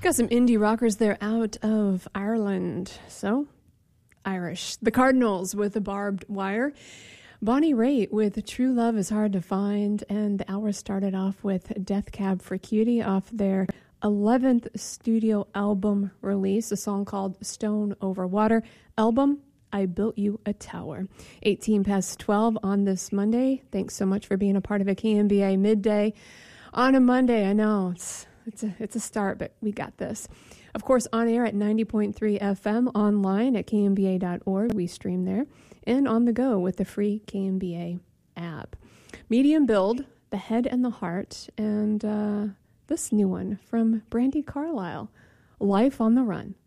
Got some indie rockers there out of Ireland. So, Irish. The Cardinals with the Barbed Wire. Bonnie Raitt with True Love is Hard to Find. And the hour started off with Death Cab for Cutie off their 11th studio album release, a song called Stone Over Water. Album, I Built You a Tower. 18 past 12 on this Monday. Thanks so much for being a part of a KMBA Midday on a Monday. I know it's a start, but we got this. Of course, on air at 90.3 FM, online at kmba.org. We stream there. And on the go with the free KMBA app. Medium Build, The Head and the Heart, and this new one from Brandi Carlile, Life on the Run.